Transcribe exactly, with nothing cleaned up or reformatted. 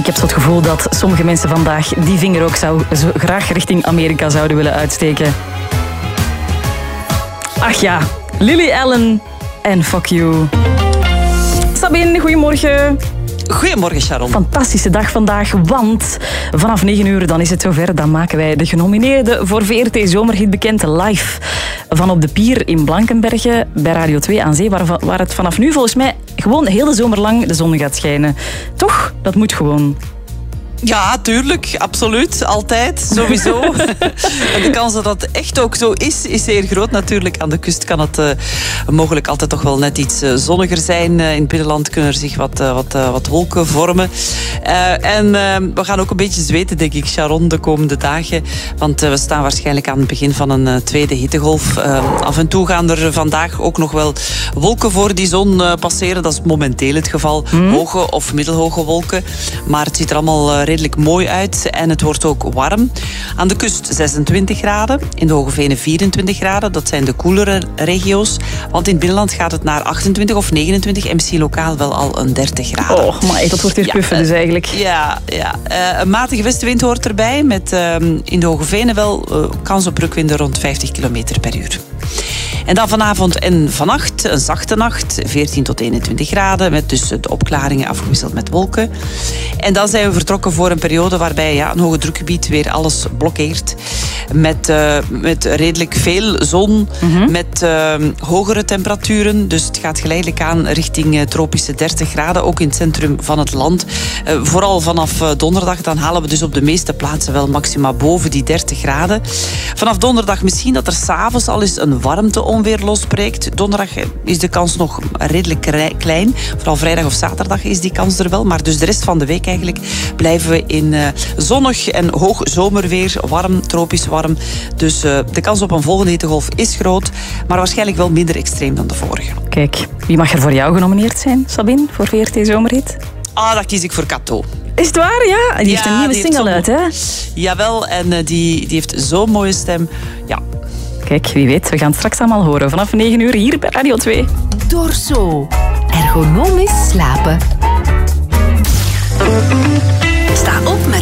heb zo het gevoel dat sommige mensen vandaag die vinger ook zou, zo graag richting Amerika zouden willen uitsteken. Ach ja, Lily Allen en Fuck You. Sabine, goedemorgen. Goedemorgen, Sharon. Fantastische dag vandaag, want vanaf negen uur dan is het zover. Dan maken wij de genomineerden voor V R T Zomerhit bekend live van op de pier in Blankenberge bij Radio twee aan Zee, waar, waar het vanaf nu volgens mij gewoon de hele zomer lang de zon gaat schijnen. Toch? Dat moet gewoon. Ja, tuurlijk. Absoluut. Altijd. Sowieso. En de kans dat dat echt ook zo is, is zeer groot. Natuurlijk, aan de kust kan het uh, mogelijk altijd toch wel net iets uh, zonniger zijn. Uh, in het binnenland kunnen er zich wat, uh, wat, uh, wat wolken vormen. Uh, en uh, we gaan ook een beetje zweten, denk ik, Sharon, de komende dagen. Want uh, we staan waarschijnlijk aan het begin van een uh, tweede hittegolf. Uh, af en toe gaan er vandaag ook nog wel wolken voor die zon uh, passeren. Dat is momenteel het geval. Mm. Hoge of middelhoge wolken. Maar het ziet er allemaal uh, redelijk mooi uit en het wordt ook warm. Aan de kust zesentwintig graden, in de Hoge Venen vierentwintig graden. Dat zijn de koelere regio's. Want in het binnenland gaat het naar achtentwintig of negenentwintig en misschien lokaal wel al een dertig graden. Oh, maar dat wordt weer puffen ja, dus eigenlijk. Ja, ja. Uh, een matige westenwind hoort erbij met uh, in de Hoge Venen wel uh, kans op rukwinden rond vijftig kilometer per uur. En dan vanavond en vannacht, een zachte nacht, veertien tot eenentwintig graden, met dus de opklaringen afgewisseld met wolken. En dan zijn we vertrokken voor een periode waarbij ja, een hoge drukgebied weer alles blokkeert. Met, uh, met redelijk veel zon, mm-hmm. met uh, hogere temperaturen. Dus het gaat geleidelijk aan richting uh, tropische dertig graden, ook in het centrum van het land. Uh, vooral vanaf uh, donderdag, dan halen we dus op de meeste plaatsen wel maxima boven die dertig graden. Vanaf donderdag misschien dat er s'avonds al eens een warmteonweer losbreekt. Donderdag is de kans nog redelijk klein. Vooral vrijdag of zaterdag is die kans er wel. Maar dus de rest van de week eigenlijk blijven we in uh, zonnig en hoog zomerweer. Warm, tropisch warm. Dus uh, de kans op een volgende hittegolf is groot. Maar waarschijnlijk wel minder extreem dan de vorige. Kijk, wie mag er voor jou genomineerd zijn, Sabine, voor V R T Zomerhit? Ah, dan kies ik voor Kato. Is het waar, ja? Die heeft ja, een nieuwe single uit, hè? Jawel, en uh, die, die heeft zo'n mooie stem. Ja. Kijk, wie weet, we gaan het straks allemaal horen. Vanaf negen uur hier bij Radio twee. Dorso. Ergonomisch slapen. Sta op met